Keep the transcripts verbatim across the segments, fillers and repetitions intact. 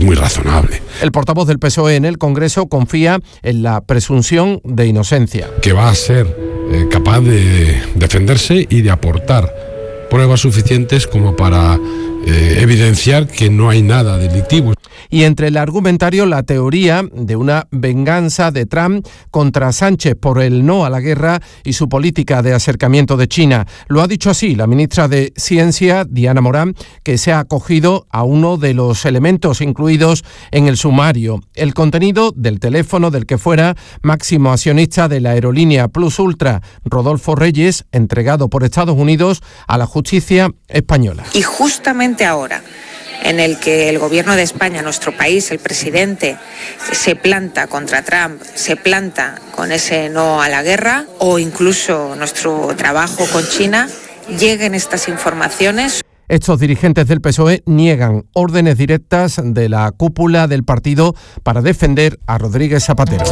es muy razonable. El portavoz del P S O E en el Congreso confía en la presunción de inocencia. Que va a ser eh, capaz de defenderse y de aportar pruebas suficientes como para eh, evidenciar que no hay nada delictivo. Y entre el argumentario, la teoría de una venganza de Trump contra Sánchez por el no a la guerra y su política de acercamiento de China. Lo ha dicho así la ministra de Ciencia, Diana Morán, que se ha acogido a uno de los elementos incluidos en el sumario, el contenido del teléfono del que fuera máximo accionista de la aerolínea Plus Ultra, Rodolfo Reyes, entregado por Estados Unidos a la justicia española. Y justamente ahora, en el que el gobierno de España, nuestro país, el presidente, se planta contra Trump, se planta con ese no a la guerra, o incluso nuestro trabajo con China, lleguen estas informaciones. Estos dirigentes del P S O E niegan órdenes directas de la cúpula del partido para defender a Rodríguez Zapatero.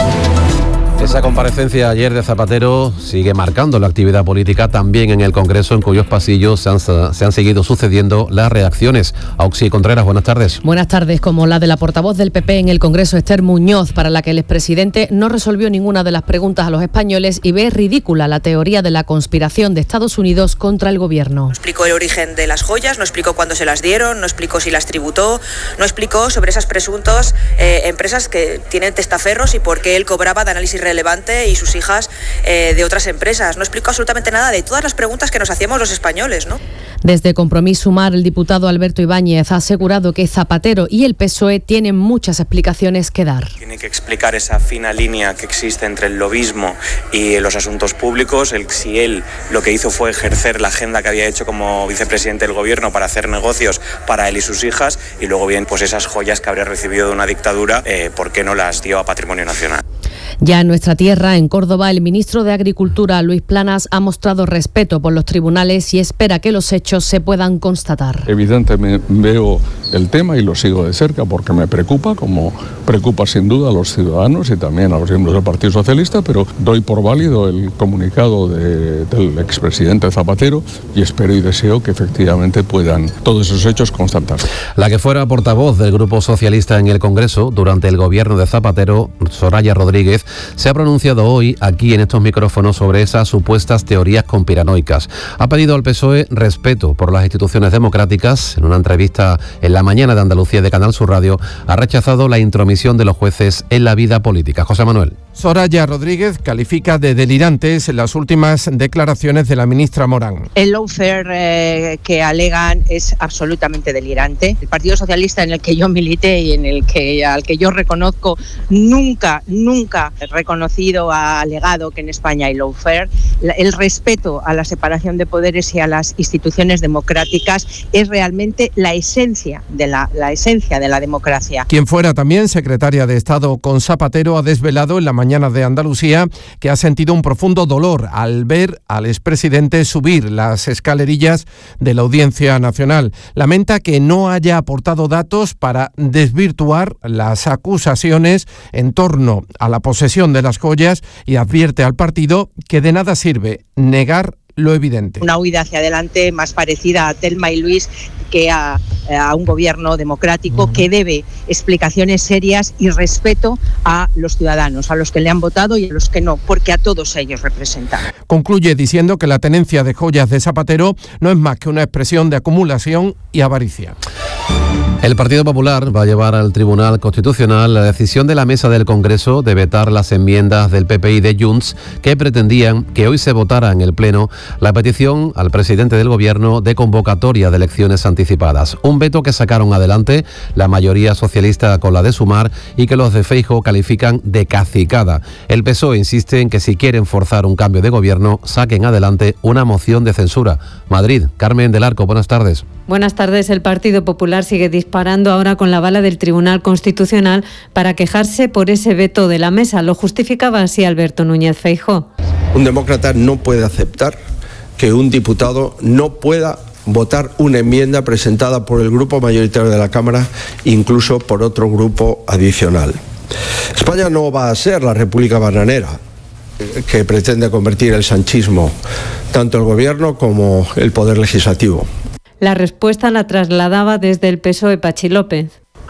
Esa comparecencia ayer de Zapatero sigue marcando la actividad política también en el Congreso, en cuyos pasillos se han, se han seguido sucediendo las reacciones. Auxi Contreras, buenas tardes. Buenas tardes, como la de la portavoz del P P en el Congreso, Esther Muñoz, para la que el expresidente no resolvió ninguna de las preguntas a los españoles y ve ridícula la teoría de la conspiración de Estados Unidos contra el gobierno. No explicó el origen de las joyas, no explicó cuándo se las dieron, no explicó si las tributó, no explicó sobre esas presuntas eh, empresas que tienen testaferros y por qué él cobraba de análisis relevante y sus hijas eh, de otras empresas. No explicó absolutamente nada de todas las preguntas que nos hacíamos los españoles, ¿no? Desde Compromís Sumar, el diputado Alberto Ibáñez ha asegurado que Zapatero y el P S O E tienen muchas explicaciones que dar. Tiene que explicar esa fina línea que existe entre el lobismo y los asuntos públicos. El, si él lo que hizo fue ejercer la agenda que había hecho como vicepresidente del gobierno para hacer negocios para él y sus hijas, y luego bien, pues esas joyas que habría recibido de una dictadura, eh, ¿por qué no las dio a Patrimonio Nacional? Ya en nuestra tierra, en Córdoba, el ministro de Agricultura, Luis Planas, ha mostrado respeto por los tribunales y espera que los hechos se puedan constatar. Evidentemente veo el tema y lo sigo de cerca porque me preocupa, como preocupa sin duda a los ciudadanos y también a los miembros del Partido Socialista, pero doy por válido el comunicado de, del expresidente Zapatero y espero y deseo que efectivamente puedan todos esos hechos constatarse. La que fuera portavoz del Grupo Socialista en el Congreso durante el gobierno de Zapatero, Soraya Rodríguez, se ha pronunciado hoy aquí en estos micrófonos sobre esas supuestas teorías conspiranoicas. Ha pedido al P S O E respeto por las instituciones democráticas. En una entrevista en la mañana de Andalucía de Canal Sur Radio, ha rechazado la intromisión de los jueces en la vida política. José Manuel. Soraya Rodríguez califica de delirantes las últimas declaraciones de la ministra Morán. El lawfare eh, que alegan es absolutamente delirante. El Partido Socialista, en el que yo milité y en el que al que yo reconozco, nunca, nunca reconocido, ha alegado que en España hay lawfare. El respeto a la separación de poderes y a las instituciones democráticas es realmente la esencia de la, la esencia de la democracia. Quien fuera también secretaria de Estado con Zapatero ha desvelado en la mañana de Andalucía que ha sentido un profundo dolor al ver al expresidente subir las escalerillas de la Audiencia Nacional. Lamenta que no haya aportado datos para desvirtuar las acusaciones en torno a la posesión de las joyas y advierte al partido que de nada sirve negar lo evidente. Una huida hacia adelante más parecida a Telma y Luis que a, a un gobierno democrático uh-huh. que debe explicaciones serias y respeto a los ciudadanos, a los que le han votado y a los que no, porque a todos ellos representan. Concluye diciendo que la tenencia de joyas de Zapatero no es más que una expresión de acumulación y avaricia. El Partido Popular va a llevar al Tribunal Constitucional la decisión de la mesa del Congreso de vetar las enmiendas del P P y de Junts que pretendían que hoy se votara en el Pleno la petición al presidente del Gobierno de convocatoria de elecciones anticipadas. Un veto que sacaron adelante la mayoría socialista con la de Sumar y que los de Feijóo califican de cacicada. El P S O E insiste en que si quieren forzar un cambio de gobierno, saquen adelante una moción de censura. Madrid, Carmen del Arco, buenas tardes. Buenas tardes. El Partido Popular sigue disparando ahora con la bala del Tribunal Constitucional para quejarse por ese veto de la mesa. Lo justificaba así Alberto Núñez Feijóo. Un demócrata no puede aceptar que un diputado no pueda votar una enmienda presentada por el grupo mayoritario de la Cámara, incluso por otro grupo adicional. España no va a ser la República bananera que pretende convertir el sanchismo, tanto el Gobierno como el Poder Legislativo. La respuesta la trasladaba desde el P S O E Pachi López.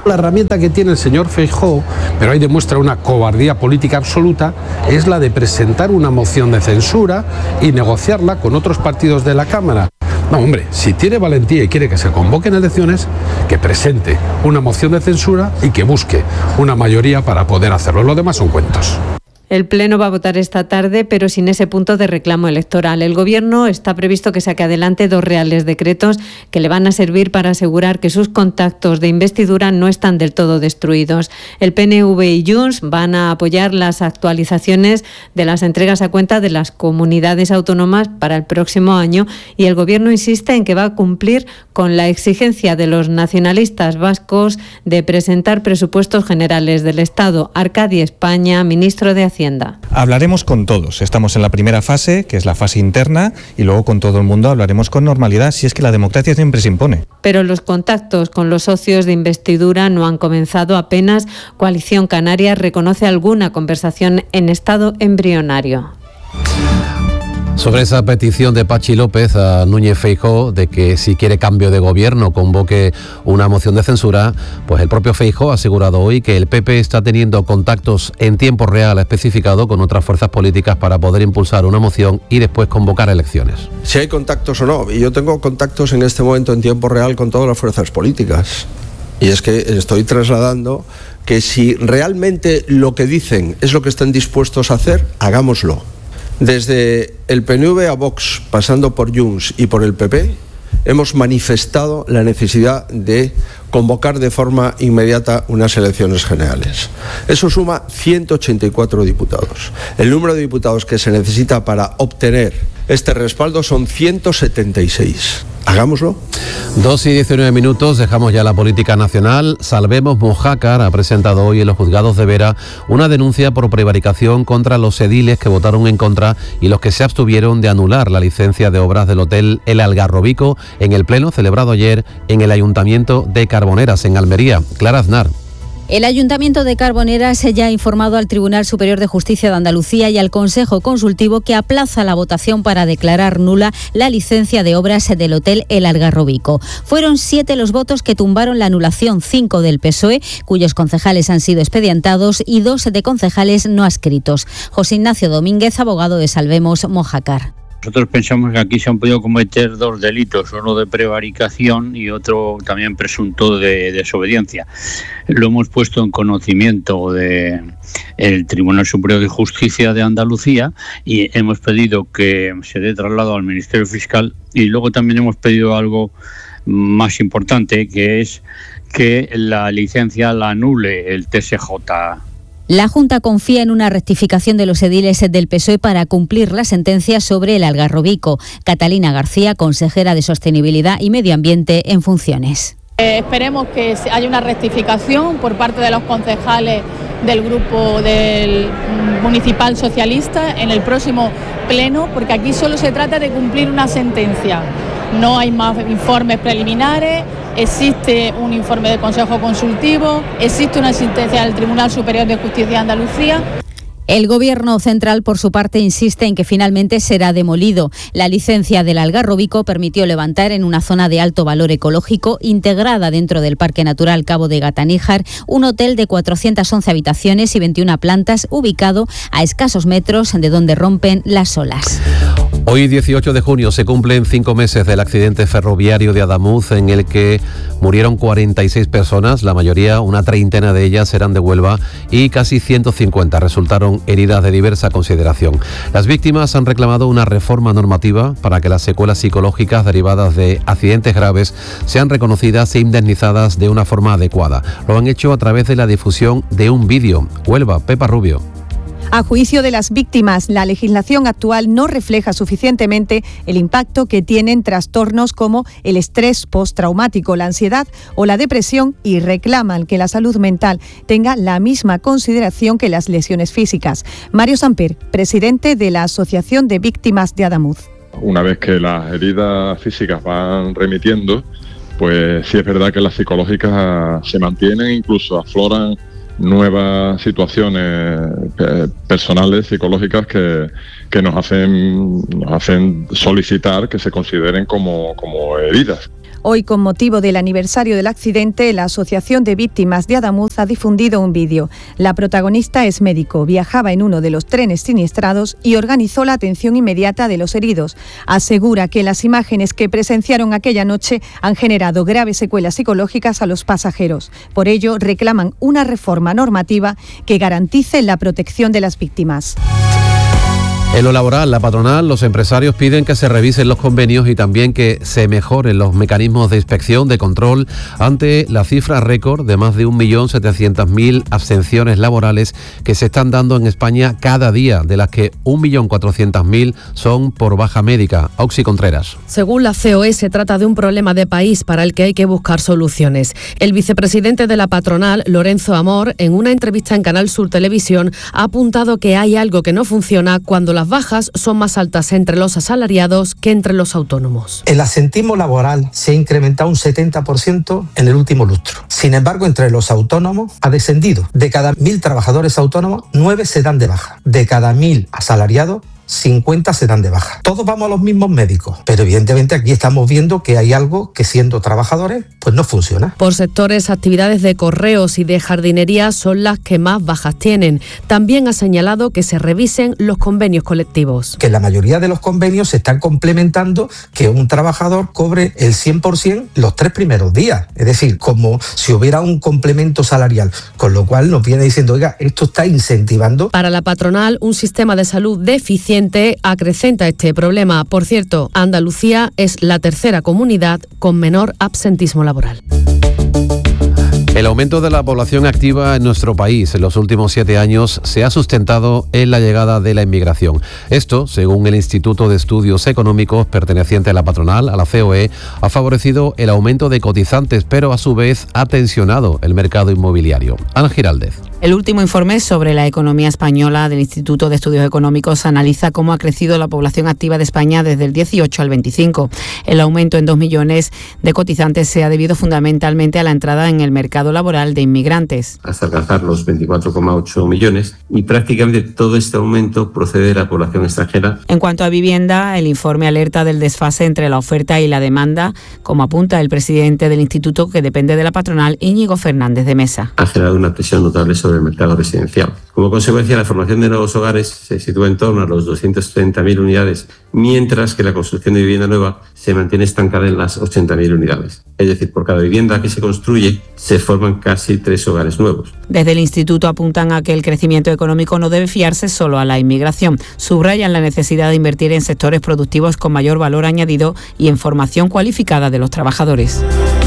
La herramienta que tiene el señor Feijóo, pero ahí demuestra una cobardía política absoluta, es la de presentar una moción de censura y negociarla con otros partidos de la Cámara. No, hombre, si tiene valentía y quiere que se convoquen elecciones, que presente una moción de censura y que busque una mayoría para poder hacerlo. Lo demás son cuentos. El Pleno va a votar esta tarde, pero sin ese punto de reclamo electoral. El Gobierno está previsto que saque adelante dos reales decretos que le van a servir para asegurar que sus contactos de investidura no están del todo destruidos. El P N V y Junts van a apoyar las actualizaciones de las entregas a cuenta de las comunidades autónomas para el próximo año y el Gobierno insiste en que va a cumplir con la exigencia de los nacionalistas vascos de presentar presupuestos generales del Estado. Arcadi España, ministro de Hacienda. Hablaremos con todos. Estamos en la primera fase, que es la fase interna, y luego con todo el mundo hablaremos con normalidad, si es que la democracia siempre se impone. Pero los contactos con los socios de investidura no han comenzado apenas. Coalición Canaria reconoce alguna conversación en estado embrionario. Sobre esa petición de Pachi López a Núñez Feijóo de que si quiere cambio de gobierno convoque una moción de censura, pues el propio Feijóo ha asegurado hoy que el P P está teniendo contactos en tiempo real, ha especificado, con otras fuerzas políticas para poder impulsar una moción y después convocar elecciones. Si hay contactos o no, y yo tengo contactos en este momento en tiempo real con todas las fuerzas políticas. Y es que estoy trasladando que si realmente lo que dicen es lo que están dispuestos a hacer, hagámoslo. Desde el P N V a Vox, pasando por Junts y por el P P, hemos manifestado la necesidad de convocar de forma inmediata unas elecciones generales. Eso suma ciento ochenta y cuatro diputados. El número de diputados que se necesita para obtener este respaldo son ciento setenta y seis. Hagámoslo. Dos y diecinueve minutos, dejamos ya la política nacional. Salvemos Mojácar ha presentado hoy en los juzgados de Vera una denuncia por prevaricación contra los ediles que votaron en contra y los que se abstuvieron de anular la licencia de obras del hotel El Algarrobico en el pleno celebrado ayer en el Ayuntamiento de Carboneras, en Almería. Clara Aznar. El Ayuntamiento de Carboneras ya ha informado al Tribunal Superior de Justicia de Andalucía y al Consejo Consultivo que aplaza la votación para declarar nula la licencia de obras del Hotel El Algarrobico. Fueron siete los votos que tumbaron la anulación, cinco del P S O E, cuyos concejales han sido expedientados, y dos de concejales no adscritos. José Ignacio Domínguez, abogado de Salvemos Mojácar. Nosotros pensamos que aquí se han podido cometer dos delitos, uno de prevaricación y otro también presunto de desobediencia. Lo hemos puesto en conocimiento del Tribunal Superior de Justicia de Andalucía y hemos pedido que se dé traslado al Ministerio Fiscal, y luego también hemos pedido algo más importante, que es que la licencia la anule el T S J. La Junta confía en una rectificación de los ediles del P S O E para cumplir la sentencia sobre el Algarrobico. Catalina García, consejera de Sostenibilidad y Medio Ambiente en funciones. Eh, esperemos que haya una rectificación por parte de los concejales del grupo del municipal socialista en el próximo pleno, porque aquí solo se trata de cumplir una sentencia. No hay más informes preliminares, existe un informe del Consejo Consultivo, existe una sentencia del Tribunal Superior de Justicia de Andalucía. El Gobierno central, por su parte, insiste en que finalmente será demolido. La licencia del Algarrobico permitió levantar en una zona de alto valor ecológico, integrada dentro del Parque Natural Cabo de Gataníjar, un hotel de cuatrocientas once habitaciones y veintiuna plantas, ubicado a escasos metros de donde rompen las olas. Hoy, dieciocho de junio, se cumplen cinco meses del accidente ferroviario de Adamuz, en el que murieron cuarenta y seis personas, la mayoría, una treintena de ellas, eran de Huelva, y casi ciento cincuenta resultaron heridas de diversa consideración. Las víctimas han reclamado una reforma normativa para que las secuelas psicológicas derivadas de accidentes graves sean reconocidas e indemnizadas de una forma adecuada. Lo han hecho a través de la difusión de un vídeo. Huelva, Pepa Rubio. A juicio de las víctimas, la legislación actual no refleja suficientemente el impacto que tienen trastornos como el estrés postraumático, la ansiedad o la depresión, y reclaman que la salud mental tenga la misma consideración que las lesiones físicas. Mario Samper, presidente de la Asociación de Víctimas de Adamuz. Una vez que las heridas físicas van remitiendo, pues sí es verdad que las psicológicas se mantienen, incluso afloran nuevas situaciones eh, personales, psicológicas que, que nos hacen, nos hacen solicitar que se consideren como, como heridas. Hoy, con motivo del aniversario del accidente, la Asociación de Víctimas de Adamuz ha difundido un vídeo. La protagonista es médico, viajaba en uno de los trenes siniestrados y organizó la atención inmediata de los heridos. Asegura que las imágenes que presenciaron aquella noche han generado graves secuelas psicológicas a los pasajeros. Por ello, reclaman una reforma normativa que garantice la protección de las víctimas. En lo laboral, la patronal, los empresarios piden que se revisen los convenios y también que se mejoren los mecanismos de inspección, de control, ante la cifra récord de más de un millón setecientas mil abstenciones laborales que se están dando en España cada día, de las que un millón cuatrocientas mil son por baja médica. Auxi Contreras. Según la C O E, se trata de un problema de país para el que hay que buscar soluciones. El vicepresidente de la patronal, Lorenzo Amor, en una entrevista en Canal Sur Televisión, ha apuntado que hay algo que no funciona cuando la las bajas son más altas entre los asalariados que entre los autónomos. El absentismo laboral se ha incrementado un setenta por ciento en el último lustro. Sin embargo, entre los autónomos ha descendido. De cada mil trabajadores autónomos, nueve se dan de baja. De cada mil asalariados, cincuenta se dan de baja. Todos vamos a los mismos médicos, pero evidentemente aquí estamos viendo que hay algo que, siendo trabajadores, pues no funciona. Por sectores, actividades de correos y de jardinería son las que más bajas tienen. También ha señalado que se revisen los convenios colectivos. Que la mayoría de los convenios se están complementando que un trabajador cobre el cien por ciento los tres primeros días. Es decir, como si hubiera un complemento salarial, con lo cual nos viene diciendo, oiga, esto está incentivando. Para la patronal, un sistema de salud deficiente acrecenta este problema. Por cierto, Andalucía es la tercera comunidad con menor absentismo laboral. El aumento de la población activa en nuestro país en los últimos siete años se ha sustentado en la llegada de la inmigración. Esto, según el Instituto de Estudios Económicos perteneciente a la patronal, a la C O E, ha favorecido el aumento de cotizantes, pero a su vez ha tensionado el mercado inmobiliario. Ana Giraldez. El último informe sobre la economía española del Instituto de Estudios Económicos analiza cómo ha crecido la población activa de España desde el dieciocho al veinticinco. El aumento en dos millones de cotizantes se ha debido fundamentalmente a la entrada en el mercado laboral de inmigrantes. Hasta alcanzar los veinticuatro coma ocho millones, y prácticamente todo este aumento procede de la población extranjera. En cuanto a vivienda, el informe alerta del desfase entre la oferta y la demanda, como apunta el presidente del instituto, que depende de la patronal, Íñigo Fernández de Mesa. Ha generado una presión notable sobre el mercado residencial. Como consecuencia, la formación de nuevos hogares se sitúa en torno a los doscientas treinta mil unidades, mientras que la construcción de vivienda nueva se mantiene estancada en las ochenta mil unidades. Es decir, por cada vivienda que se construye, se forman casi tres hogares nuevos. Desde el instituto apuntan a que el crecimiento económico no debe fiarse solo a la inmigración. Subrayan la necesidad de invertir en sectores productivos con mayor valor añadido y en formación cualificada de los trabajadores.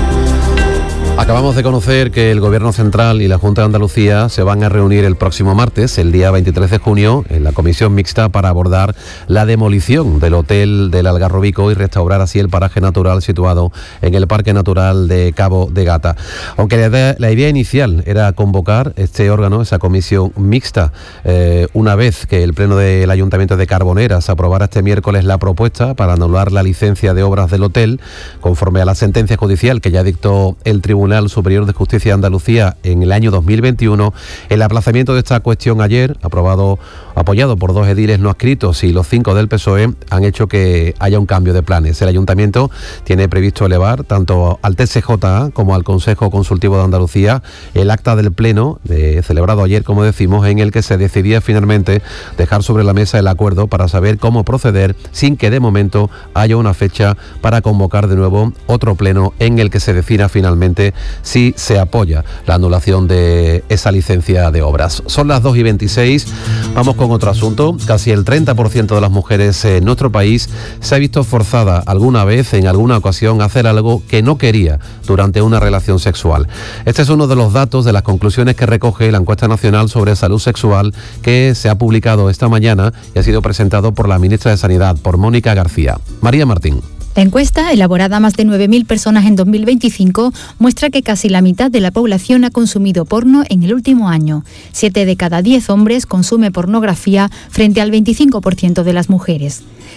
Acabamos de conocer que el Gobierno Central y la Junta de Andalucía se van a reunir el próximo martes, el día veintitrés de junio, en la comisión mixta para abordar la demolición del Hotel del Algarrobico y restaurar así el paraje natural situado en el Parque Natural de Cabo de Gata. Aunque la idea, la idea inicial era convocar este órgano, esa comisión mixta, eh, una vez que el Pleno del Ayuntamiento de Carboneras aprobara este miércoles la propuesta para anular la licencia de obras del hotel, conforme a la sentencia judicial que ya dictó el Tribunal Tribunal Superior de Justicia de Andalucía en el año dos mil veintiuno, el aplazamiento de esta cuestión ayer, aprobado, apoyado por dos ediles no adscritos y los cinco del P S O E, han hecho que haya un cambio de planes. El Ayuntamiento tiene previsto elevar tanto al T C J A como al Consejo Consultivo de Andalucía el acta del Pleno, de, celebrado ayer, como decimos, en el que se decidía finalmente dejar sobre la mesa el acuerdo para saber cómo proceder sin que de momento haya una fecha para convocar de nuevo otro pleno en el que se defina finalmente si se apoya la anulación de esa licencia de obras. Son las dos y veintiséis, vamos con otro asunto. Casi el treinta por ciento de las mujeres en nuestro país se ha visto forzada alguna vez, en alguna ocasión, a hacer algo que no quería durante una relación sexual. Este es uno de los datos de las conclusiones que recoge la encuesta nacional sobre salud sexual que se ha publicado esta mañana y ha sido presentado por la ministra de Sanidad, por Mónica García. María Martín. La encuesta, elaborada a más de nueve mil personas en dos mil veinticinco, muestra que casi la mitad de la población ha consumido porno en el último año. Siete de cada diez hombres consume pornografía frente al veinticinco por ciento de las mujeres.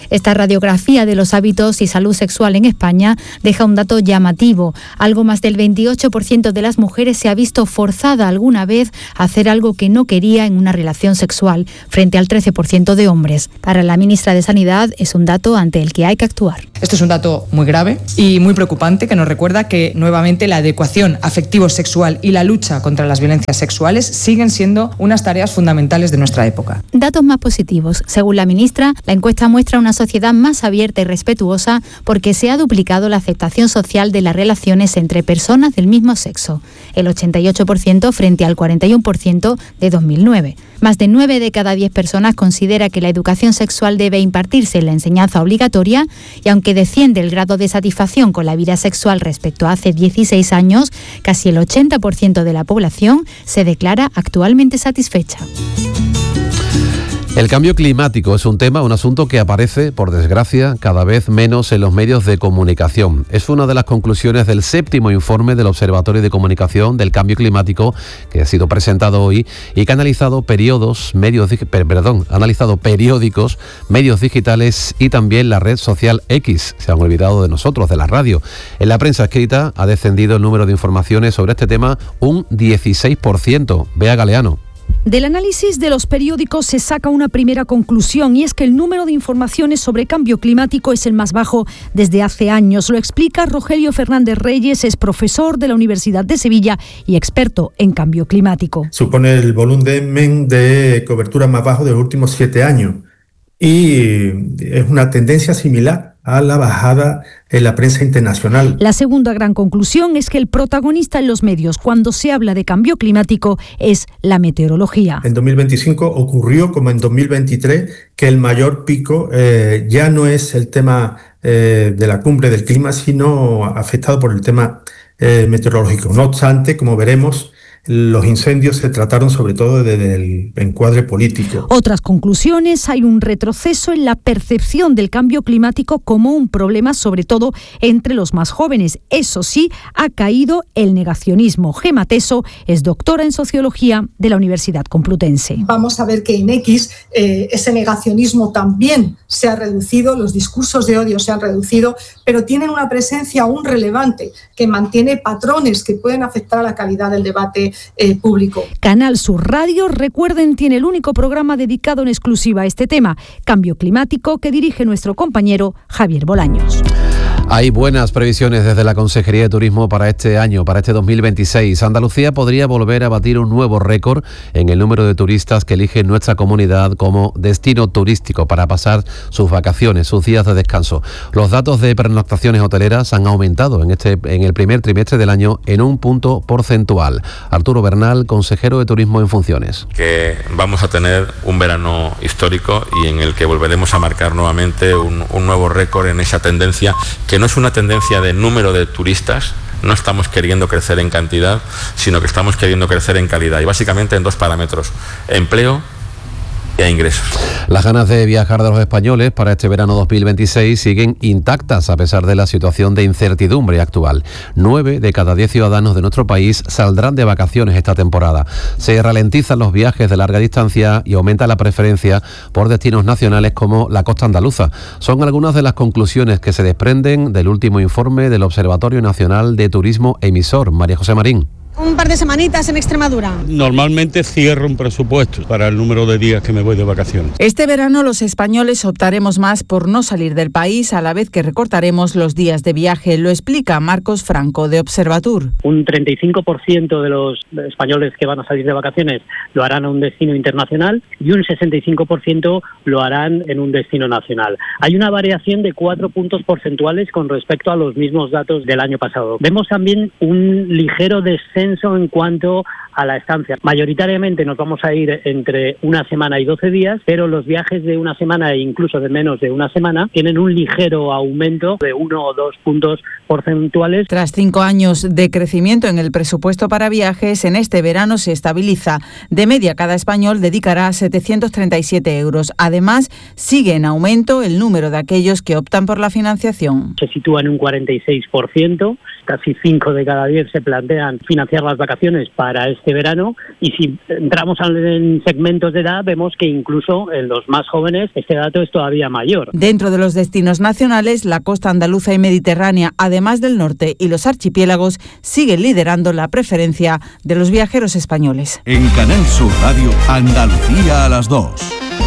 Esta radiografía de los hábitos y salud sexual en España deja un dato llamativo. Algo más del veintiocho por ciento de las mujeres se ha visto forzada alguna vez a hacer algo que no quería en una relación sexual, frente al trece por ciento de hombres. Para la ministra de Sanidad es un dato ante el que hay que actuar. Esto es un dato muy grave y muy preocupante que nos recuerda que nuevamente la adecuación afectivo-sexual y la lucha contra las violencias sexuales siguen siendo unas tareas fundamentales de nuestra época. Datos más positivos. Según la ministra, la encuesta muestra una sociedad más abierta y respetuosa porque se ha duplicado la aceptación social de las relaciones entre personas del mismo sexo, el ochenta y ocho por ciento frente al cuarenta y uno por ciento de dos mil nueve. Más de nueve de cada diez personas considera que la educación sexual debe impartirse en la enseñanza obligatoria y aunque desciende el grado de satisfacción con la vida sexual respecto a hace dieciséis años, casi el ochenta por ciento de la población se declara actualmente satisfecha. El cambio climático es un tema, un asunto que aparece, por desgracia, cada vez menos en los medios de comunicación. Es una de las conclusiones del séptimo informe del Observatorio de Comunicación del Cambio Climático, que ha sido presentado hoy y que ha analizado periodos, medios, perdón, ha analizado periódicos, medios digitales y también la red social X. Se han olvidado de nosotros, de la radio. En la prensa escrita ha descendido el número de informaciones sobre este tema un dieciséis por ciento. Bea Galeano. Del análisis de los periódicos se saca una primera conclusión y es que el número de informaciones sobre cambio climático es el más bajo desde hace años. Lo explica Rogelio Fernández Reyes, es profesor de la Universidad de Sevilla y experto en cambio climático. Supone el volumen de cobertura más bajo de los últimos siete años y es una tendencia similar a la bajada en la prensa internacional. La segunda gran conclusión es que el protagonista en los medios cuando se habla de cambio climático es la meteorología. En dos mil veinticinco ocurrió como en dos mil veintitrés que el mayor pico eh, ya no es el tema eh, de la cumbre del clima, sino afectado por el tema eh, meteorológico. No obstante, como veremos, los incendios se trataron sobre todo desde el encuadre político. Otras conclusiones: hay un retroceso en la percepción del cambio climático como un problema, sobre todo entre los más jóvenes. Eso sí, ha caído el negacionismo. Gema Teso es doctora en Sociología de la Universidad Complutense. Vamos a ver que en X eh, ese negacionismo también se ha reducido, los discursos de odio se han reducido, pero tienen una presencia aún relevante que mantiene patrones que pueden afectar a la calidad del debate Eh, público. Canal Sur Radio, recuerden, tiene el único programa dedicado en exclusiva a este tema, cambio climático, que dirige nuestro compañero Javier Bolaños. Hay buenas previsiones desde la Consejería de Turismo para este año, para este dos mil veintiséis. Andalucía podría volver a batir un nuevo récord en el número de turistas que eligen nuestra comunidad como destino turístico para pasar sus vacaciones, sus días de descanso. Los datos de pernoctaciones hoteleras han aumentado en, este, en el primer trimestre del año en un punto porcentual. Arturo Bernal, consejero de Turismo en funciones. Que vamos a tener un verano histórico y en el que volveremos a marcar nuevamente un, un nuevo récord en esa tendencia que no es una tendencia de número de turistas. No estamos queriendo crecer en cantidad, sino que estamos queriendo crecer en calidad y básicamente en dos parámetros: empleo e ingresos. Las ganas de viajar de los españoles para este verano dos mil veintiséis siguen intactas a pesar de la situación de incertidumbre actual. Nueve de cada diez ciudadanos de nuestro país saldrán de vacaciones esta temporada. Se ralentizan los viajes de larga distancia y aumenta la preferencia por destinos nacionales como la costa andaluza. Son algunas de las conclusiones que se desprenden del último informe del Observatorio Nacional de Turismo Emisor. María José Marín. Un par de semanitas en Extremadura. Normalmente cierro un presupuesto para el número de días que me voy de vacaciones. Este verano los españoles optaremos más por no salir del país, a la vez que recortaremos los días de viaje. Lo explica Marcos Franco, de Observatur. Un treinta y cinco por ciento de los españoles que van a salir de vacaciones lo harán a un destino internacional y un sesenta y cinco por ciento lo harán en un destino nacional. Hay una variación de cuatro puntos porcentuales con respecto a los mismos datos del año pasado. Vemos también un ligero descenso en cuanto a la estancia. Mayoritariamente nos vamos a ir entre una semana y doce días, pero los viajes de una semana e incluso de menos de una semana tienen un ligero aumento de uno o dos puntos porcentuales. Tras cinco años de crecimiento en el presupuesto para viajes, en este verano se estabiliza. De media, cada español dedicará setecientos treinta y siete euros. Además, sigue en aumento el número de aquellos que optan por la financiación. Se sitúa en un cuarenta y seis por ciento. Casi cinco de cada diez se plantean financiar las vacaciones para este este verano, y si entramos en segmentos de edad vemos que incluso en los más jóvenes este dato es todavía mayor. Dentro de los destinos nacionales, la costa andaluza y mediterránea, además del norte y los archipiélagos, siguen liderando la preferencia de los viajeros españoles. En Canal Sur Radio, Andalucía a las dos.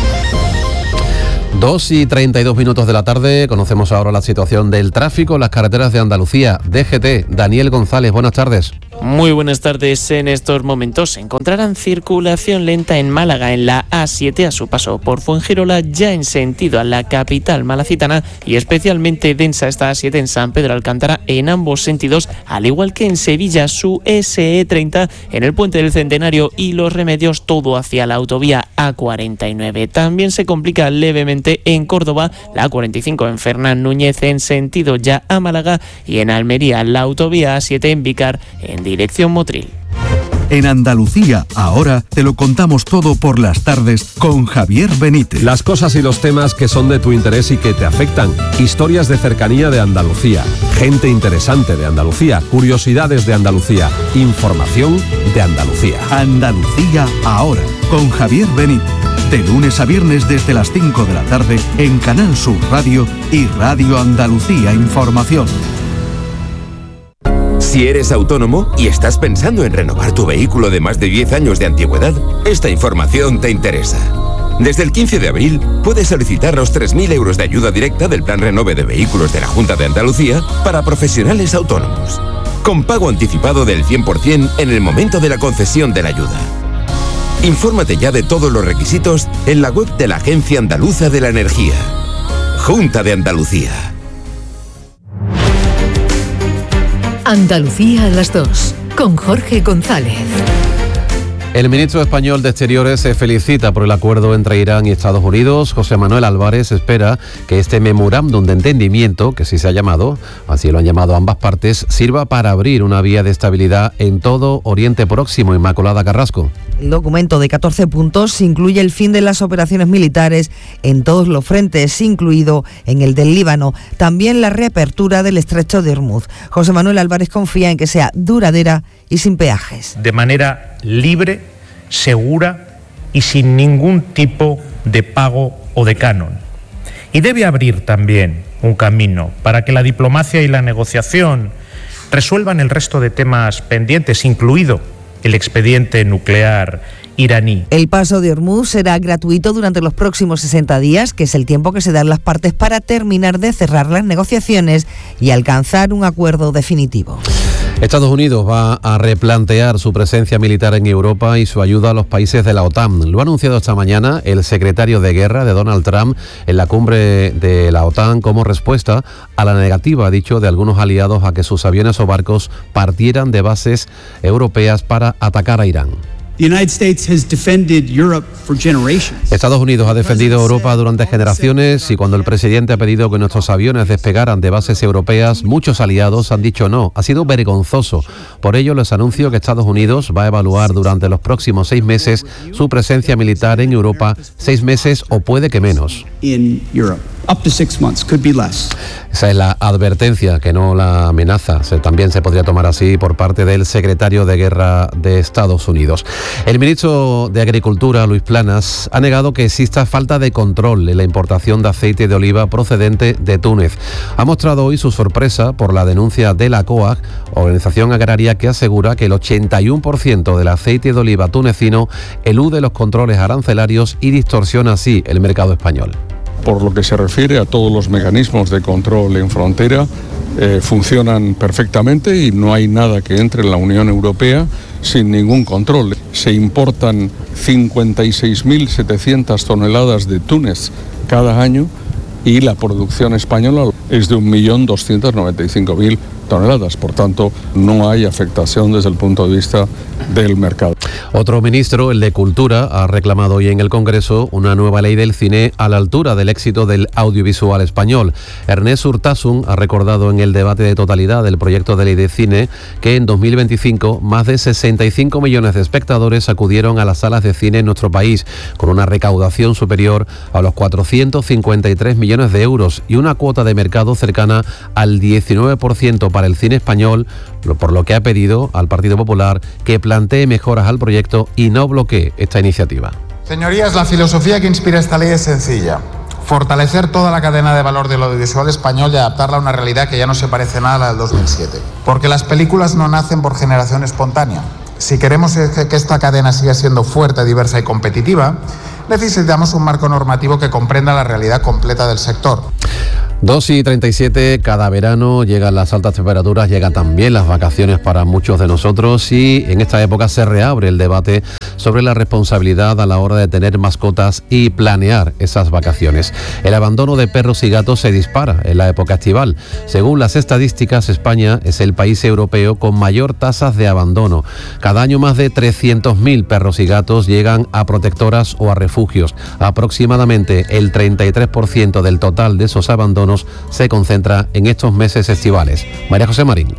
dos y treinta y dos minutos de la tarde, conocemos ahora la situación del tráfico en las carreteras de Andalucía. D G T, Daniel González, buenas tardes. Muy buenas tardes. En estos momentos se encontrarán circulación lenta en Málaga, en la A siete a su paso por Fuengirola, ya en sentido a la capital malacitana, y especialmente densa esta A siete en San Pedro Alcántara en ambos sentidos, al igual que en Sevilla su S E treinta en el Puente del Centenario y Los Remedios, todo hacia la autovía A cuarenta y nueve. También se complica levemente en Córdoba la A cuarenta y cinco en Fernán Núñez en sentido ya a Málaga, y en Almería la autovía A siete en Vícar en dirección Motril. En Andalucía, ahora te lo contamos todo por las tardes con Javier Benítez. Las cosas y los temas que son de tu interés y que te afectan. Historias de cercanía de Andalucía. Gente interesante de Andalucía. Curiosidades de Andalucía. Información de Andalucía. Andalucía, ahora, con Javier Benítez. De lunes a viernes desde las cinco de la tarde en Canal Sur Radio y Radio Andalucía Información. Si eres autónomo y estás pensando en renovar tu vehículo de más de diez años de antigüedad, esta información te interesa. Desde el quince de abril puedes solicitar los tres mil euros de ayuda directa del Plan Renove de Vehículos de la Junta de Andalucía para profesionales autónomos, con pago anticipado del cien por ciento en el momento de la concesión de la ayuda. Infórmate ya de todos los requisitos en la web de la Agencia Andaluza de la Energía. Junta de Andalucía. Andalucía a las dos, con Jorge González. El ministro español de Exteriores se felicita por el acuerdo entre Irán y Estados Unidos. José Manuel Álvarez espera que este memorándum de entendimiento, que sí se ha llamado, así lo han llamado ambas partes, sirva para abrir una vía de estabilidad en todo Oriente Próximo. Inmaculada Carrasco. El documento de catorce puntos incluye el fin de las operaciones militares en todos los frentes, incluido en el del Líbano. También la reapertura del estrecho de Hormuz. José Manuel Álvarez confía en que sea duradera y sin peajes. De manera libre, segura y sin ningún tipo de pago o de canon. Y debe abrir también un camino para que la diplomacia y la negociación resuelvan el resto de temas pendientes, incluido el expediente nuclear iraní. El paso de Hormuz será gratuito durante los próximos sesenta días, que es el tiempo que se dan las partes para terminar de cerrar las negociaciones y alcanzar un acuerdo definitivo. Estados Unidos va a replantear su presencia militar en Europa y su ayuda a los países de la OTAN. Lo ha anunciado esta mañana el secretario de Guerra de Donald Trump en la cumbre de la OTAN como respuesta a la negativa, ha dicho, de algunos aliados a que sus aviones o barcos partieran de bases europeas para atacar a Irán. Estados Unidos ha defendido a Europa durante generaciones y cuando el presidente ha pedido que nuestros aviones despegaran de bases europeas, muchos aliados han dicho no. Ha sido vergonzoso. Por ello les anuncio que Estados Unidos va a evaluar durante los próximos seis meses su presencia militar en Europa, seis meses o puede que menos. Esa es la advertencia, que no la amenaza. Se, también se podría tomar así por parte del secretario de Guerra de Estados Unidos. El ministro de Agricultura, Luis Planas, ha negado que exista falta de control en la importación de aceite de oliva procedente de Túnez. Ha mostrado hoy su sorpresa por la denuncia de la COAG, organización agraria que asegura que el ochenta y uno por ciento del aceite de oliva tunecino elude los controles arancelarios y distorsiona así el mercado español. Por lo que se refiere a todos los mecanismos de control en frontera, eh, funcionan perfectamente y no hay nada que entre en la Unión Europea sin ningún control. Se importan cincuenta y seis mil setecientas toneladas de Túnez cada año y la producción española es de un millón doscientos noventa y cinco mil toneladas. Por tanto, no hay afectación desde el punto de vista del mercado. Otro ministro, el de Cultura, ha reclamado hoy en el Congreso una nueva ley del cine a la altura del éxito del audiovisual español. Ernest Urtasun ha recordado en el debate de totalidad del proyecto de ley de cine que en dos mil veinticinco más de sesenta y cinco millones de espectadores acudieron a las salas de cine en nuestro país, con una recaudación superior a los cuatrocientos cincuenta y tres millones de euros y una cuota de mercado cercana al diecinueve por ciento para el cine español, por lo que ha pedido al Partido Popular que plantee mejoras al proyecto y no bloquee esta iniciativa. Señorías, la filosofía que inspira esta ley es sencilla: fortalecer toda la cadena de valor del audiovisual español y adaptarla a una realidad que ya no se parece nada a la del dos mil siete. Porque las películas no nacen por generación espontánea. Si queremos que esta cadena siga siendo fuerte, diversa y competitiva, necesitamos un marco normativo que comprenda la realidad completa del sector. dos y treinta y siete, cada verano llegan las altas temperaturas, llegan también las vacaciones para muchos de nosotros y en esta época se reabre el debate sobre la responsabilidad a la hora de tener mascotas y planear esas vacaciones. El abandono de perros y gatos se dispara en la época estival. Según las estadísticas, España es el país europeo con mayor tasas de abandono. Cada año más de trescientos mil perros y gatos llegan a protectoras o a refugios. Aproximadamente el treinta y tres por ciento del total de esos abandonos se concentra en estos meses estivales. María José Marín.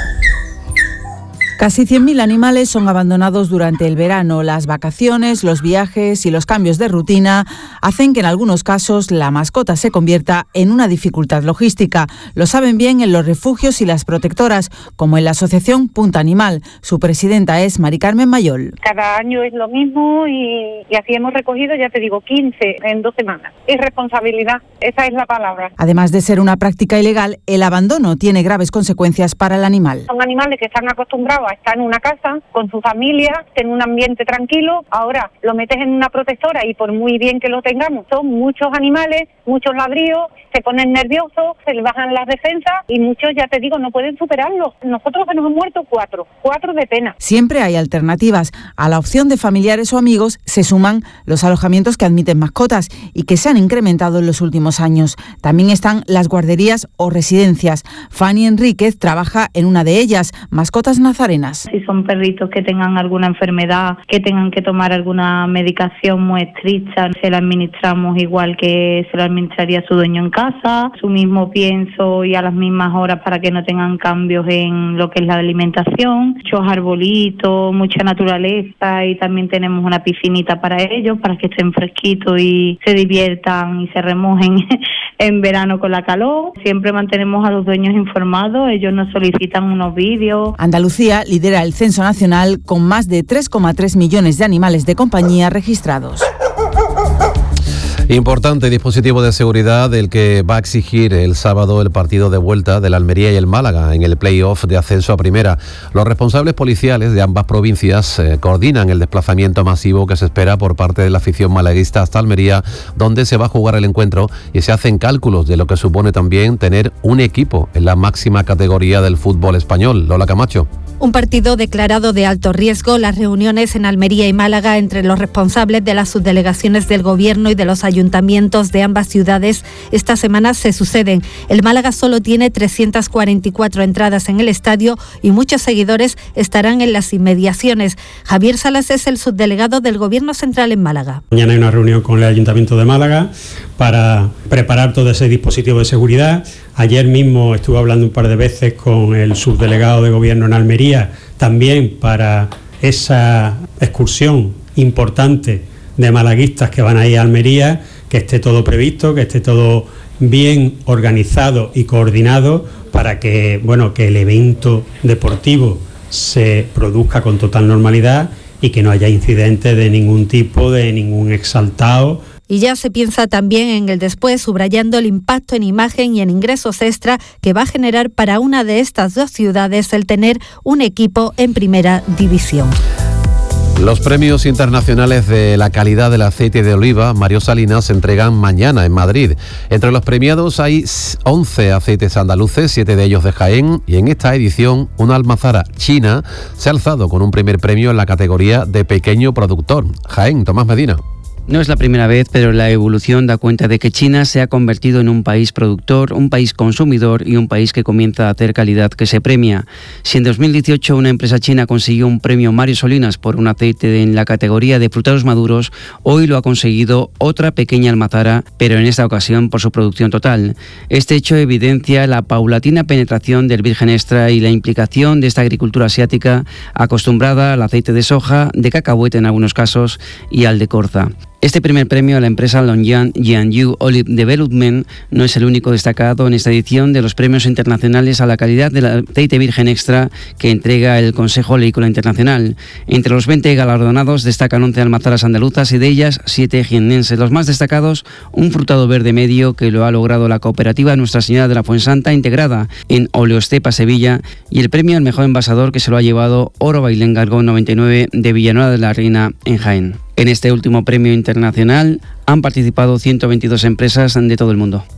Casi cien mil animales son abandonados durante el verano. Las vacaciones, los viajes y los cambios de rutina hacen que en algunos casos la mascota se convierta en una dificultad logística. Lo saben bien en los refugios y las protectoras, como en la asociación Punta Animal. Su presidenta es Mari Carmen Mayol. Cada año es lo mismo y, y así hemos recogido, ya te digo, quince en dos semanas. Irresponsabilidad, esa es la palabra. Además de ser una práctica ilegal, el abandono tiene graves consecuencias para el animal. Son animales que están acostumbrados está en una casa con su familia, en un ambiente tranquilo. Ahora lo metes en una protectora y por muy bien que lo tengamos, son muchos animales, muchos ladrillos, se ponen nerviosos, se les bajan las defensas y muchos, ya te digo, no pueden superarlo. Nosotros se nos han muerto cuatro, cuatro de pena. Siempre hay alternativas. A la opción de familiares o amigos se suman los alojamientos que admiten mascotas y que se han incrementado en los últimos años. También están las guarderías o residencias. Fanny Enríquez trabaja en una de ellas, Mascotas Nazarenas. Si son perritos que tengan alguna enfermedad, que tengan que tomar alguna medicación muy estricta, se la administramos igual que se la administraría su dueño en casa, su mismo pienso y a las mismas horas para que no tengan cambios en lo que es la alimentación, muchos arbolitos, mucha naturaleza y también tenemos una piscinita para ellos, para que estén fresquitos y se diviertan y se remojen en verano con la calor. Siempre mantenemos a los dueños informados, ellos nos solicitan unos vídeos. Andalucía lidera el censo nacional con más de tres coma tres millones de animales de compañía registrados. Importante dispositivo de seguridad el que va a exigir el sábado el partido de vuelta del Almería y el Málaga en el play-off de ascenso a primera. Los responsables policiales de ambas provincias eh, coordinan el desplazamiento masivo que se espera por parte de la afición malaguista hasta Almería, donde se va a jugar el encuentro y se hacen cálculos de lo que supone también tener un equipo en la máxima categoría del fútbol español. Lola Camacho. Un partido declarado de alto riesgo. Las reuniones en Almería y Málaga entre los responsables de las subdelegaciones del Gobierno y de los ayuntamientos de ambas ciudades esta semana se suceden. El Málaga solo tiene trescientas cuarenta y cuatro entradas en el estadio y muchos seguidores estarán en las inmediaciones. Javier Salas es el subdelegado del Gobierno Central en Málaga. Mañana hay una reunión con el Ayuntamiento de Málaga para preparar todo ese dispositivo de seguridad. Ayer mismo estuve hablando un par de veces con el subdelegado de Gobierno en Almería, también para esa excursión importante de malaguistas que van a ir a Almería, que esté todo previsto, que esté todo bien organizado y coordinado para que, bueno, que el evento deportivo se produzca con total normalidad y que no haya incidentes de ningún tipo, de ningún exaltado. Y ya se piensa también en el después, subrayando el impacto en imagen y en ingresos extra que va a generar para una de estas dos ciudades el tener un equipo en primera división. Los premios internacionales de la calidad del aceite de oliva Mario Salinas se entregan mañana en Madrid. Entre los premiados hay once aceites andaluces, siete de ellos de Jaén, y en esta edición una almazara china se ha alzado con un primer premio en la categoría de pequeño productor. Jaén, Tomás Medina. No es la primera vez, pero la evolución da cuenta de que China se ha convertido en un país productor, un país consumidor y un país que comienza a hacer calidad que se premia. Si en dos mil dieciocho una empresa china consiguió un premio Mario Solinas por un aceite en la categoría de frutados maduros, hoy lo ha conseguido otra pequeña almazara, pero en esta ocasión por su producción total. Este hecho evidencia la paulatina penetración del virgen extra y la implicación de esta agricultura asiática acostumbrada al aceite de soja, de cacahuete en algunos casos y al de colza. Este primer premio a la empresa Longyan Jiangyu Olive Development no es el único destacado en esta edición de los premios internacionales a la calidad del aceite virgen extra que entrega el Consejo Oleícola Internacional. Entre los veinte galardonados destacan once almazaras andaluzas y de ellas siete jiennenses. Los más destacados, un frutado verde medio que lo ha logrado la cooperativa Nuestra Señora de la Fuensanta integrada en Oleostepa Sevilla, y el premio al mejor envasador que se lo ha llevado Oro Bailén Gargón noventa y nueve de Villanueva de la Reina en Jaén. En este último premio internacional han participado ciento veintidós empresas de todo el mundo.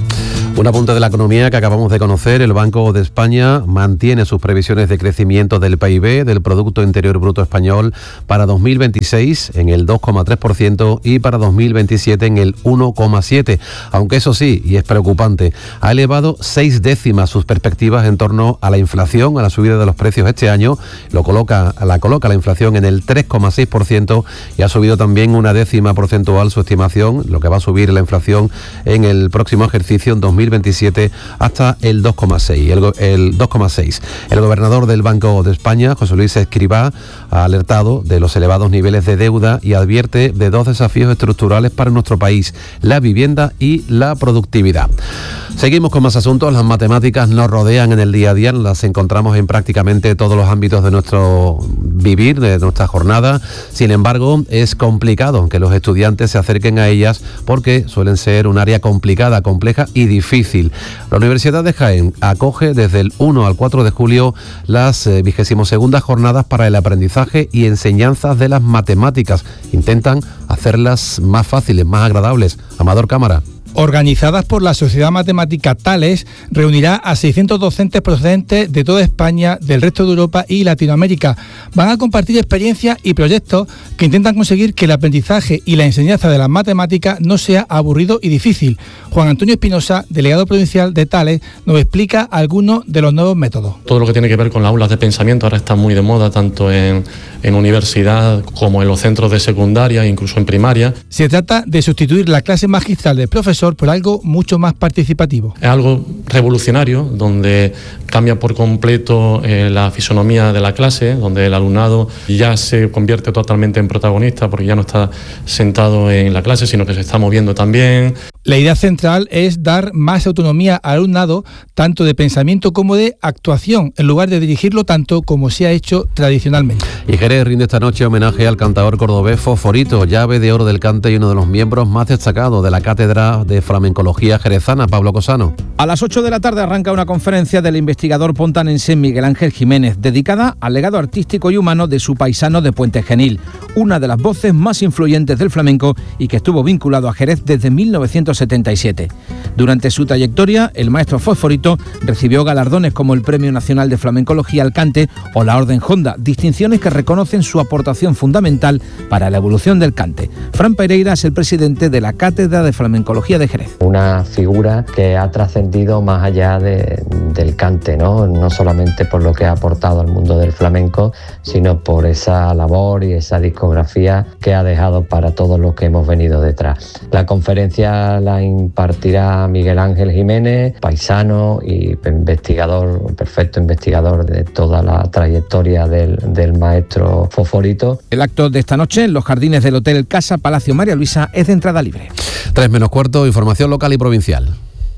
Un apunte de la economía que acabamos de conocer. El Banco de España mantiene sus previsiones de crecimiento del P I B, del Producto Interior Bruto Español, para dos mil veintiséis en el dos coma tres por ciento y para dos mil veintisiete en el uno coma siete por ciento. Aunque eso sí, y es preocupante, ha elevado seis décimas sus perspectivas en torno a la inflación, a la subida de los precios este año. Lo coloca, la coloca la inflación en el tres coma seis por ciento y ha subido también una décima porcentual su estimación, lo que va a subir la inflación en el próximo ejercicio en dos mil veintisiete hasta el dos coma seis. El, el dos coma seis. El gobernador del Banco de España, José Luis Escrivá, ha alertado de los elevados niveles de deuda y advierte de dos desafíos estructurales para nuestro país: la vivienda y la productividad. Seguimos con más asuntos. Las matemáticas nos rodean en el día a día, las encontramos en prácticamente todos los ámbitos de nuestro vivir, de nuestra jornada. Sin embargo, es complicado que los estudiantes se acerquen a ellas porque suelen ser un área complicada, compleja y difícil. La Universidad de Jaén acoge desde el uno al cuatro de julio las eh, vigésimo segundas jornadas para el aprendizaje y enseñanzas de las matemáticas. Intentan hacerlas más fáciles, más agradables. Amador Cámara. Organizadas por la Sociedad Matemática Thales, reunirá a seiscientos docentes procedentes de toda España, del resto de Europa y Latinoamérica. Van a compartir experiencias y proyectos que intentan conseguir que el aprendizaje y la enseñanza de las matemáticas no sea aburrido y difícil. Juan Antonio Espinosa, delegado provincial de Thales, nos explica algunos de los nuevos métodos. Todo lo que tiene que ver con las aulas de pensamiento ahora está muy de moda, tanto en, en universidad como en los centros de secundaria, incluso en primaria. Se trata de sustituir la clase magistral del profesor por algo mucho más participativo. Es algo revolucionario, donde cambia por completo eh, la fisonomía de la clase, donde el alumnado ya se convierte totalmente en protagonista porque ya no está sentado en la clase, sino que se está moviendo también. La idea central es dar más autonomía al alumnado, tanto de pensamiento como de actuación, en lugar de dirigirlo tanto como se ha hecho tradicionalmente. Y Jerez rinde esta noche homenaje al cantador cordobés Fosforito, llave de oro del cante y uno de los miembros más destacados de la Cátedra de Flamencología Jerezana. Pablo Cosano. A las ocho de la tarde arranca una conferencia del investigador pontanense Miguel Ángel Jiménez, dedicada al legado artístico y humano de su paisano de Puente Genil, una de las voces más influyentes del flamenco y que estuvo vinculado a Jerez desde mil novecientos setenta y siete. Durante su trayectoria, el maestro Fosforito recibió galardones como el Premio Nacional de Flamencología al Cante o la Orden Honda, distinciones que reconocen su aportación fundamental para la evolución del cante. Fran Pereira es el presidente de la Cátedra de Flamencología de Jerez. Una figura que ha trascendido más allá de, del cante, ¿no? No solamente por lo que ha aportado al mundo del flamenco, sino por esa labor y esa discografía que ha dejado para todos los que hemos venido detrás. La conferencia la impartirá Miguel Ángel Jiménez, paisano y investigador, perfecto investigador de toda la trayectoria del, del maestro Fosforito. El acto de esta noche en los jardines del Hotel Casa Palacio María Luisa es de entrada libre. Tres menos cuarto, información local y provincial.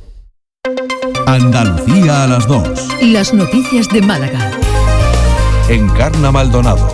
Andalucía a las dos. Las noticias de Málaga. Encarna Maldonado.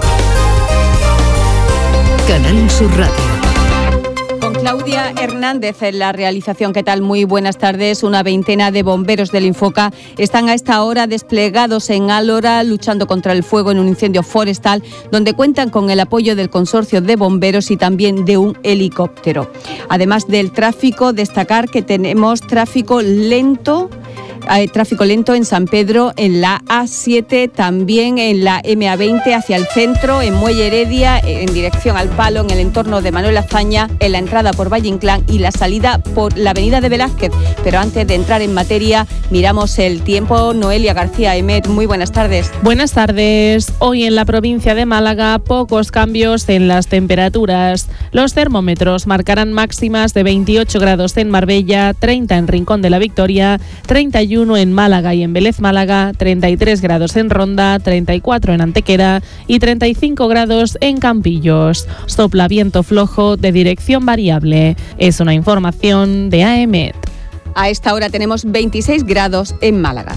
Canal Sur Radio. Con Claudia Hernández en la realización. ¿Qué tal? Muy buenas tardes. Una veintena de bomberos del Infoca están a esta hora desplegados en Álora luchando contra el fuego en un incendio forestal donde cuentan con el apoyo del consorcio de bomberos y también de un helicóptero. Además del tráfico, destacar que tenemos tráfico lento Hay tráfico lento en San Pedro, en la A siete, también en la M A veinte hacia el centro, en Muelle Heredia, en dirección al Palo, en el entorno de Manuel Azaña, en la entrada por Valle Inclán y la salida por la avenida de Velázquez. Pero antes de entrar en materia, miramos el tiempo. Noelia García Emet, muy buenas tardes. Buenas tardes. Hoy en la provincia de Málaga, pocos cambios en las temperaturas. Los termómetros marcarán máximas de veintiocho grados en Marbella, treinta en Rincón de la Victoria, treinta y uno en Málaga y en Vélez Málaga, treinta y tres grados en Ronda, treinta y cuatro en Antequera y treinta y cinco grados en Campillos. Sopla viento flojo de dirección variable. Es una información de A E M E T. A esta hora tenemos veintiséis grados en Málaga.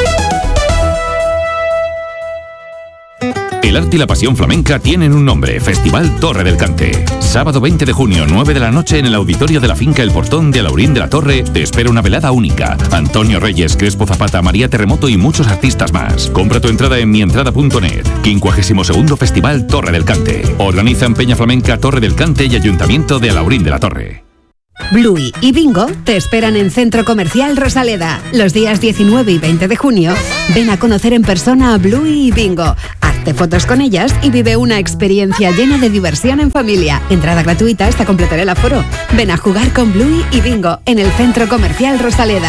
El arte y la pasión flamenca tienen un nombre: Festival Torre del Cante. Sábado veinte de junio, nueve de la noche, en el auditorio de la finca El Portón de Alaurín de la Torre, te espera una velada única. Antonio Reyes, Crespo Zapata, María Terremoto y muchos artistas más. Compra tu entrada en mientrada punto net. quincuagésimo segundo Festival Torre del Cante. Organizan Peña Flamenca Torre del Cante y Ayuntamiento de Alaurín de la Torre. Bluey y Bingo te esperan en Centro Comercial Rosaleda. Los días diecinueve y veinte de junio, ven a conocer en persona a Bluey y Bingo. Hazte fotos con ellas y vive una experiencia llena de diversión en familia. Entrada gratuita hasta completar el aforo. Ven a jugar con Bluey y Bingo en el Centro Comercial Rosaleda.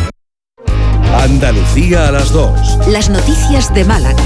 Andalucía a las dos. Las noticias de Málaga.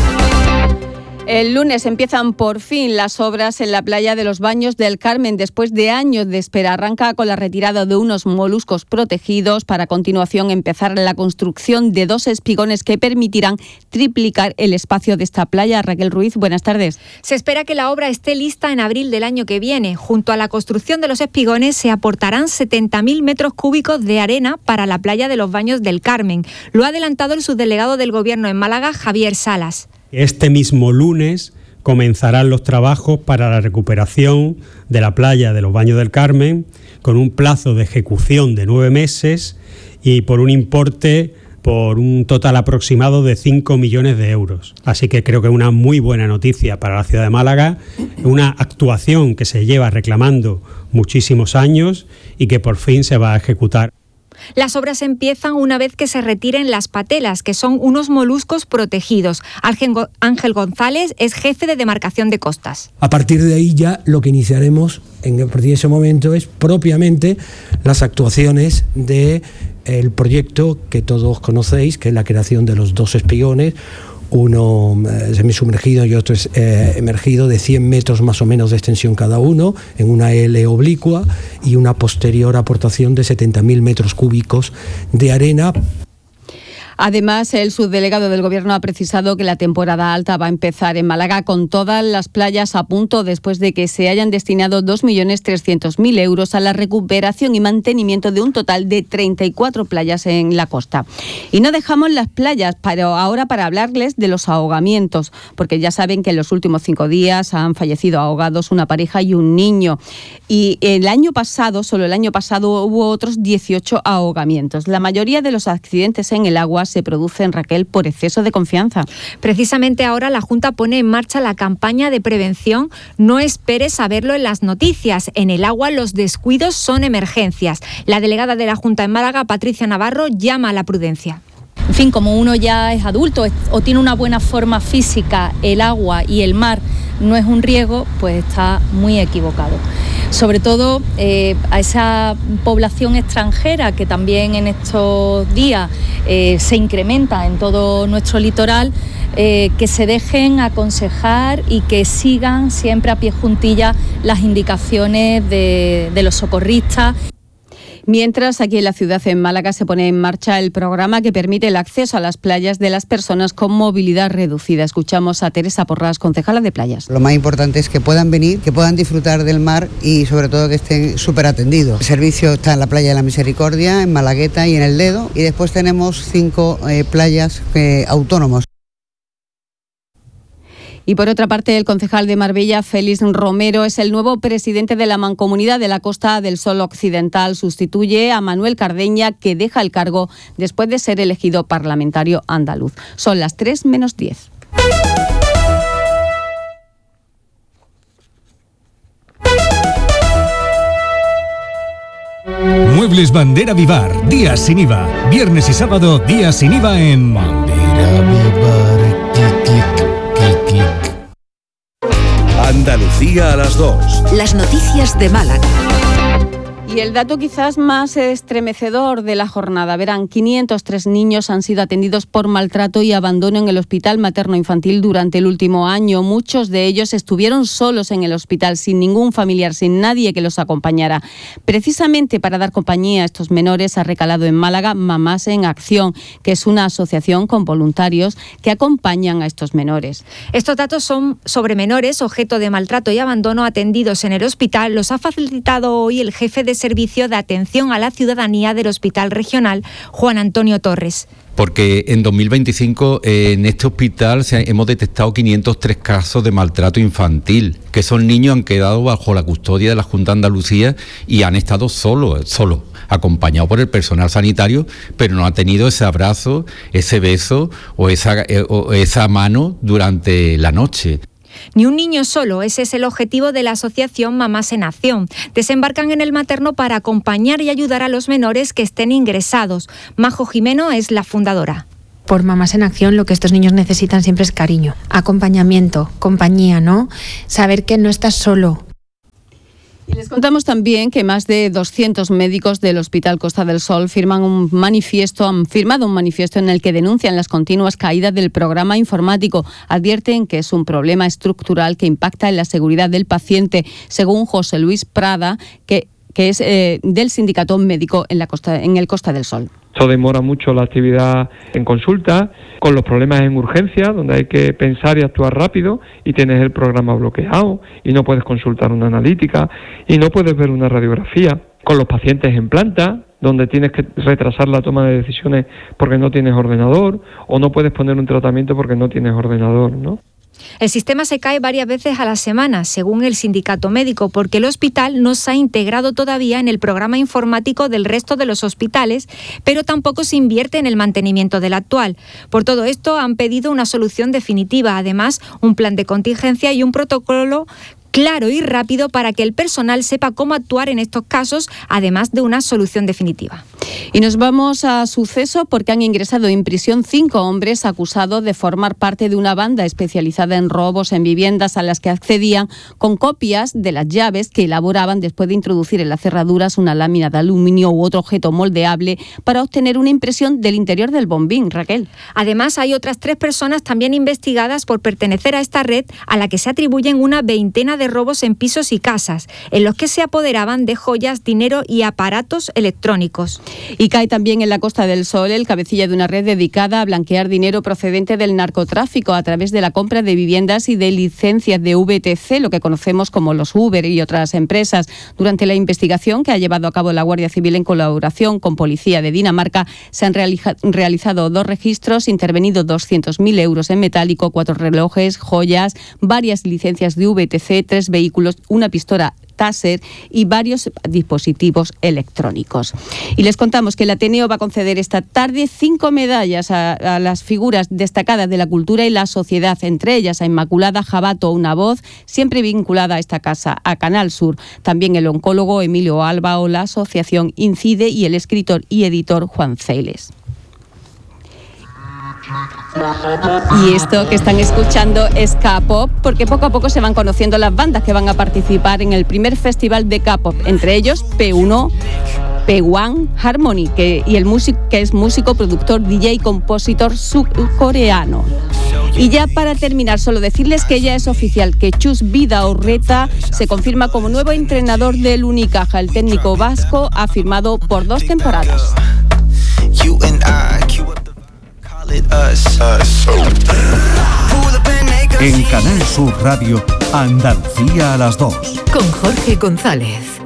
El lunes empiezan por fin las obras en la playa de los Baños del Carmen. Después de años de espera, arranca con la retirada de unos moluscos protegidos para a continuación empezar la construcción de dos espigones que permitirán triplicar el espacio de esta playa. Raquel Ruiz, buenas tardes. Se espera que la obra esté lista en abril del año que viene. Junto a la construcción de los espigones se aportarán setenta mil metros cúbicos de arena para la playa de los Baños del Carmen. Lo ha adelantado el subdelegado del Gobierno en Málaga, Javier Salas. Este mismo lunes comenzarán los trabajos para la recuperación de la playa de los Baños del Carmen, con un plazo de ejecución de nueve meses y por un importe, por un total aproximado de cinco millones de euros. Así que creo que es una muy buena noticia para la ciudad de Málaga, una actuación que se lleva reclamando muchísimos años y que por fin se va a ejecutar. Las obras empiezan una vez que se retiren las patelas, que son unos moluscos protegidos. Ángel González es jefe de demarcación de costas. A partir de ahí ya lo que iniciaremos en a partir de ese momento es propiamente las actuaciones del proyecto que todos conocéis, que es la creación de los dos espigones, uno eh, semisumergido y otro es, eh, emergido, de cien metros más o menos de extensión cada uno, en una L oblicua, y una posterior aportación de setenta mil metros cúbicos de arena. Además, el subdelegado del Gobierno ha precisado que la temporada alta va a empezar en Málaga con todas las playas a punto después de que se hayan destinado dos millones trescientos mil euros a la recuperación y mantenimiento de un total de treinta y cuatro playas en la costa. Y no dejamos las playas, pero ahora para hablarles de los ahogamientos, porque ya saben que en los últimos cinco días han fallecido ahogados una pareja y un niño. Y el año pasado, solo el año pasado, hubo otros dieciocho ahogamientos. La mayoría de los accidentes en el agua se producen, Raquel, por exceso de confianza. Precisamente ahora la Junta pone en marcha la campaña de prevención No esperes a verlo en las noticias. En el agua los descuidos son emergencias. La delegada de la Junta en Málaga, Patricia Navarro, llama a la prudencia. En fin, como uno ya es adulto o tiene una buena forma física, el agua y el mar no es un riesgo, pues está muy equivocado. Sobre todo eh, a esa población extranjera que también en estos días eh, se incrementa en todo nuestro litoral, eh, que se dejen aconsejar y que sigan siempre a pie juntillas las indicaciones de, de los socorristas. Mientras, aquí en la ciudad, en Málaga, se pone en marcha el programa que permite el acceso a las playas de las personas con movilidad reducida. Escuchamos a Teresa Porras, concejala de playas. Lo más importante es que puedan venir, que puedan disfrutar del mar y sobre todo que estén súper atendidos. El servicio está en la playa de la Misericordia, en Malagueta y en El Dedo, y después tenemos cinco eh, playas eh, autónomos. Y por otra parte, el concejal de Marbella, Félix Romero, es el nuevo presidente de la Mancomunidad de la Costa del Sol Occidental. Sustituye a Manuel Cardeña, que deja el cargo después de ser elegido parlamentario andaluz. Son las tres menos diez. Muebles Bandera Vivar, días sin I V A. Viernes y sábado, días sin I V A en Bandera Vivar. Clic, clic, clic, clic. Andalucía a las dos. Las noticias de Málaga. Y el dato quizás más estremecedor de la jornada. Verán, quinientos tres niños han sido atendidos por maltrato y abandono en el Hospital Materno-Infantil durante el último año. Muchos de ellos estuvieron solos en el hospital, sin ningún familiar, sin nadie que los acompañara. Precisamente para dar compañía a estos menores ha recalado en Málaga Mamás en Acción, que es una asociación con voluntarios que acompañan a estos menores. Estos datos son sobre menores objeto de maltrato y abandono atendidos en el hospital. Los ha facilitado hoy el jefe de Servicio de Atención a la Ciudadanía del Hospital Regional, Juan Antonio Torres. Porque en dos mil veinticinco eh, en este hospital se, hemos detectado quinientos tres casos de maltrato infantil, que son niños que han quedado bajo la custodia de la Junta de Andalucía y han estado solos, solos, acompañados por el personal sanitario, pero no han tenido ese abrazo, ese beso o esa, eh, o esa mano durante la noche. Ni un niño solo, ese es el objetivo de la asociación Mamás en Acción. Desembarcan en el materno para acompañar y ayudar a los menores que estén ingresados. Majo Jimeno es la fundadora. Por Mamás en Acción lo que estos niños necesitan siempre es cariño, acompañamiento, compañía, ¿no? Saber que no estás solo. Y les contamos también que más de doscientos médicos del Hospital Costa del Sol firman un manifiesto, han firmado un manifiesto en el que denuncian las continuas caídas del programa informático. Advierten que es un problema estructural que impacta en la seguridad del paciente, según José Luis Prada, que, que es eh, del Sindicato Médico en, la Costa, en el Costa del Sol. Esto demora mucho la actividad en consulta, con los problemas en urgencia, donde hay que pensar y actuar rápido, y tienes el programa bloqueado, y no puedes consultar una analítica, y no puedes ver una radiografía. Con los pacientes en planta, donde tienes que retrasar la toma de decisiones porque no tienes ordenador, o no puedes poner un tratamiento porque no tienes ordenador, ¿no? El sistema se cae varias veces a la semana, según el sindicato médico, porque el hospital no se ha integrado todavía en el programa informático del resto de los hospitales, pero tampoco se invierte en el mantenimiento del actual. Por todo esto, han pedido una solución definitiva, además, un plan de contingencia y un protocolo claro y rápido para que el personal sepa cómo actuar en estos casos, además de una solución definitiva. Y nos vamos a Suceso porque han ingresado en prisión cinco hombres acusados de formar parte de una banda especializada en robos en viviendas a las que accedían con copias de las llaves que elaboraban después de introducir en las cerraduras una lámina de aluminio u otro objeto moldeable para obtener una impresión del interior del bombín. Raquel. Además, hay otras tres personas también investigadas por pertenecer a esta red a la que se atribuyen una veintena de de robos en pisos y casas, en los que se apoderaban de joyas, dinero y aparatos electrónicos. Y cae también en la Costa del Sol el cabecilla de una red dedicada a blanquear dinero procedente del narcotráfico a través de la compra de viviendas y de licencias de V T C, lo que conocemos como los Uber y otras empresas. Durante la investigación que ha llevado a cabo la Guardia Civil en colaboración con Policía de Dinamarca, se han realiza- realizado dos registros, intervenido doscientos mil euros en metálico, cuatro relojes, joyas, varias licencias de V T C, tres vehículos, una pistola Taser y varios dispositivos electrónicos. Y les contamos que el Ateneo va a conceder esta tarde cinco medallas a, a las figuras destacadas de la cultura y la sociedad, entre ellas a Inmaculada Jabato, una voz siempre vinculada a esta casa, a Canal Sur, también el oncólogo Emilio Alba o la asociación Incide y el escritor y editor Juan Ceiles. Y esto que están escuchando es K-pop, porque poco a poco se van conociendo las bandas que van a participar en el primer festival de K-pop, entre ellos P uno, P uno Harmony, que, y el músico, que es músico, productor, D J, compositor surcoreano. Y ya para terminar, solo decirles que ya es oficial que Chus Vidaurreta se confirma como nuevo entrenador del Unicaja. El técnico vasco ha firmado por dos temporadas. En Canal Sur Radio, Andalucía a las dos. Con Jorge González.